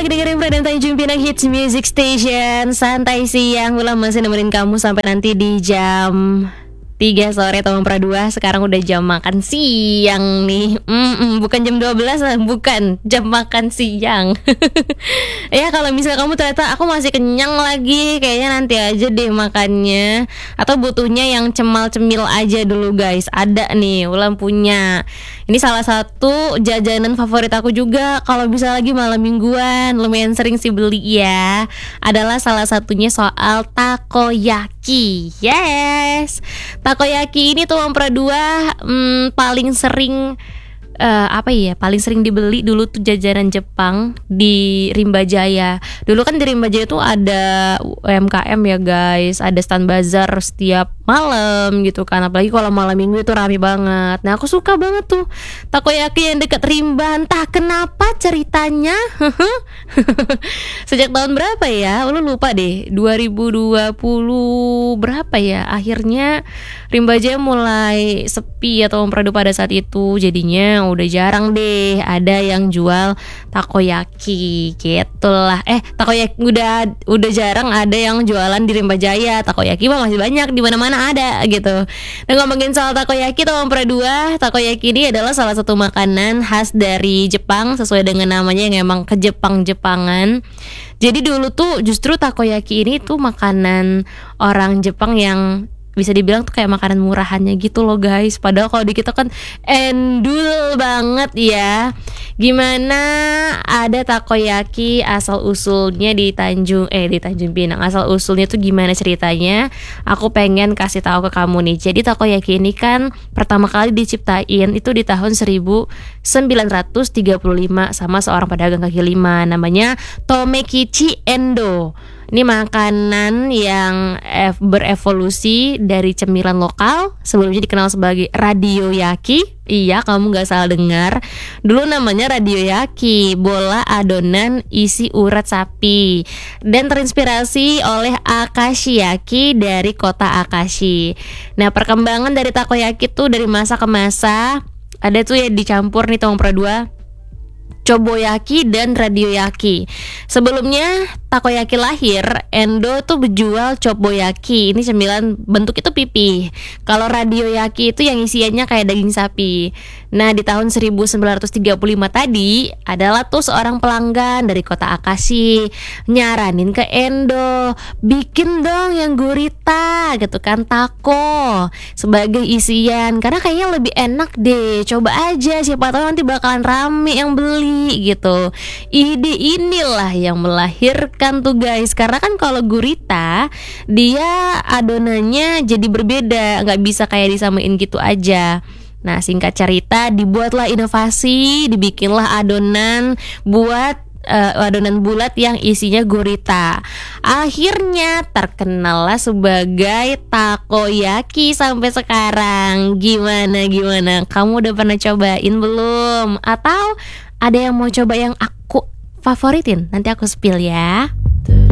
lagi dengerin Fredan Tanjung Pinang Hits Music Station. Santai siang, Ulam masih nemenin kamu sampai nanti di jam 3 sore atau 2. Sekarang udah jam makan siang nih. Bukan jam 12, bukan jam makan siang. Ya kalau misalnya kamu ternyata aku masih kenyang lagi, kayaknya nanti aja deh makannya. Atau butuhnya yang cemal-cemil aja dulu guys. Ada nih, Ulam punya. Ini salah satu jajanan favorit aku juga. Kalau bisa lagi malam mingguan, lumayan sering sih beli ya. Adalah salah satunya soal takoyaki. Yes, takoyaki ini tuh Ampera 2 paling sering paling sering dibeli dulu tuh jajanan Jepang di Rimba Jaya. Dulu kan di Rimba Jaya tuh ada UMKM ya guys, ada stand bazar setiap malam gitu kan. Apalagi kalau malam minggu itu rame banget. Nah aku suka banget tuh takoyaki yang deket Rimba. Entah kenapa ceritanya sejak tahun berapa ya, lu lupa deh, 2020 berapa ya, akhirnya Rimba Jaya mulai sepi atau memproduksi pada saat itu. Jadinya udah jarang deh ada yang jual takoyaki gitulah. Takoyaki udah jarang ada yang jualan di Rimba Jaya. Takoyaki mah masih banyak, di mana-mana ada gitu. Nah ngomongin soal takoyaki tuh Ampera 2, takoyaki ini adalah salah satu makanan khas dari Jepang sesuai dengan namanya yang emang ke Jepang-Jepangan. Jadi dulu tuh justru takoyaki ini tuh makanan orang Jepang yang bisa dibilang tuh kayak makanan murahannya gitu loh guys. Padahal kalau di kita kan endul banget ya. Gimana ada takoyaki asal usulnya di Tanjung Pinang. Asal usulnya tuh gimana ceritanya? Aku pengen kasih tahu ke kamu nih. Jadi takoyaki ini kan pertama kali diciptain itu di tahun 1935 sama seorang pedagang kaki lima namanya Tomekichi Endo. Ini makanan yang berevolusi dari cemilan lokal, sebelumnya dikenal sebagai radioyaki. Iya, kamu gak salah dengar. Dulu namanya radioyaki, bola adonan isi urat sapi, dan terinspirasi oleh akashiyaki dari kota Akashi. Nah, perkembangan dari takoyaki tuh dari masa ke masa. Ada tuh ya dicampur nih Ampera 2, coboyaki dan radioyaki. Sebelumnya takoyaki lahir, Endo tuh berjual coboyaki. Ini cemilan bentuk itu pipih. Kalau radioyaki itu yang isiannya kayak daging sapi. Nah di tahun 1935 tadi adalah tuh seorang pelanggan dari kota Akashi nyaranin ke Endo, bikin dong yang gurita gitu kan, tako sebagai isian, karena kayaknya lebih enak deh. Coba aja, siapa tahu nanti bakalan rame yang beli gitu. Ide inilah yang melahirkan tuh guys. Karena kan kalau gurita dia adonannya jadi berbeda, nggak bisa kayak disamain gitu aja. Nah singkat cerita dibuatlah inovasi, dibikinlah adonan bulat yang isinya gurita. Akhirnya terkenallah sebagai takoyaki sampai sekarang. Gimana? Kamu udah pernah cobain belum? Atau ada yang mau coba yang aku favoritin? Nanti aku spill ya.